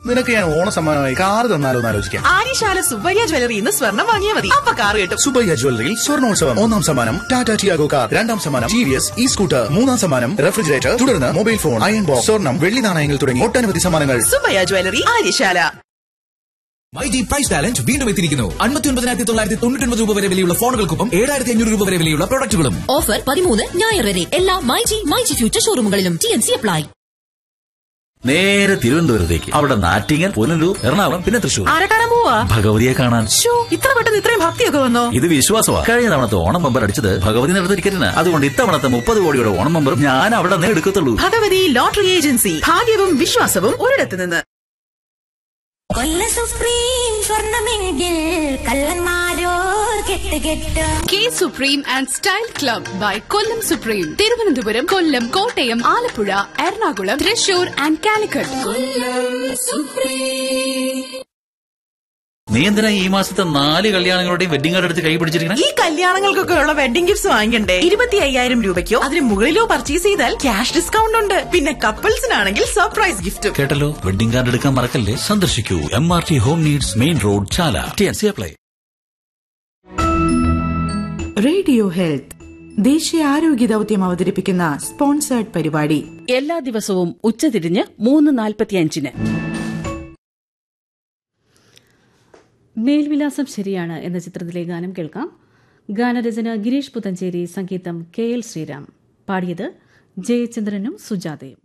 നിനക്ക് ഞാൻ ഓണസമ്മാനമായി കാർ തന്നാലോ എന്ന് ആലോചിക്കാം. ആര്യശാല സുബ്ബയ്യ ജ്വല്ലറി ഇന്ന് സ്വർണ്ണം വാങ്ങിയാൽ മതി, അപ്പൊ കാർ കിട്ടും. സുബ്ബയ്യ ജ്വല്ലറിയിൽ സ്വർണ്ണോത്സവം. 1ാം സമ്മാനം ടാറ്റ ടിയാഗോ കാർ, 2ാം സമ്മാനം TVS സ്കൂട്ടർ, 3ാം സമ്മാനം റെഫ്രിജറേറ്റർ, തുടർന്ന് മൊബൈൽ ഫോൺ, അയൺ ബോക്സ്, സ്വർണ്ണം, വെള്ളി നാണയങ്ങൾ തുടങ്ങി ഒട്ടനവധി സമ്മാനങ്ങൾ. Subbaiah jewellery, Aryasala. MyG price challenge വീണ്ടും എത്തിയിരിക്കുന്നു. 59,999 രൂപ വരെ വിലയുള്ള ഫോണുകൾക്കൊപ്പം 7,500 രൂപ വരെ വിലയുള്ള പ്രൊഡക്റ്റുകളും. ഓഫർ 13 ഞായർ വരെ എല്ലാ മൈജി ഫ്യൂച്ചർ ഷോറൂമുകളിലും. TNC apply. നേരെ തിരുവനന്തപുരത്തേക്ക്. അവിടെ നാറ്റിങ്ങൽ, പുനലൂർ, എറണാകുളം, പിന്നെ തൃശൂർ. ആരെ കാണാൻ പോവാ? ഭഗവതിയെ കാണാൻ. ഇത്ര പെട്ടെന്ന് ഇത്രയും ഭക്തിയൊക്കെ വന്നോ? ഇത് വിശ്വാസമാണ്. കഴിഞ്ഞ തവണത്തെ ഓണം ബമ്പർ അടിച്ചത് ഭഗവതി നടത്ത ടിക്കറ്റിന്. അതുകൊണ്ട് ഇത്തവണത്തെ 30 കോടിയുടെ ഓണം ബമ്പറും ഞാൻ അവിടെ നിന്ന് എടുക്കത്തുള്ളൂ. Bhagavathi lottery agency. ഭാഗ്യവും വിശ്വാസവും ഒരിടത്ത് നിന്ന്. K supreme and style club by Kollam supreme. Thiruvananthapuram, Kollam, Kottayam, Alappuzha, Ernakulam, Thrissur and Calicut. നീ എന്തിനാ ഈ മാസത്തെ 4 കല്യാണങ്ങളുടെയും വെഡിങ് കാർഡ് എടുത്ത് കൈ പിടിച്ചിരിക്കണം? ഈ കല്യാണങ്ങൾക്കൊക്കെ ഉള്ള വെഡിംഗ് ഗിഫ്റ്റ്സ് വാങ്ങിക്കണ്ടേ? 25,000 രൂപയ്ക്കോ അതിന് മുകളിലോ പർച്ചേസ് ചെയ്താൽ ക്യാഷ് ഡിസ്കൗണ്ട് ഉണ്ട്. പിന്നെ കപ്പിൾസിനാണെങ്കിൽ സർപ്രൈസ് ഗിഫ്റ്റും. കേട്ടല്ലോ, വെഡിങ് കാർഡ് എടുക്കാൻ മറക്കല്ലേ. സന്ദർശിക്കൂ MRT home needs, main road, ചാല. TNC apply. റേഡിയോ ഹെൽത്ത് ദേശീയ ആരോഗ്യ ദൌത്യം അവതരിപ്പിക്കുന്ന സ്പോൺസേർഡ് പരിപാടി എല്ലാ ദിവസവും ഉച്ചതിരിഞ്ഞ് 3:45-ന്. മേൽവിലാസം ശരിയാണ് എന്ന ചിത്രത്തിലെ ഗാനം കേൾക്കാം. ഗാനരചന ഗിരീഷ് പുത്തഞ്ചേരി, സംഗീതം KL ശ്രീരാം. പാടിയത് ജയചന്ദ്രനും സുജാതയും.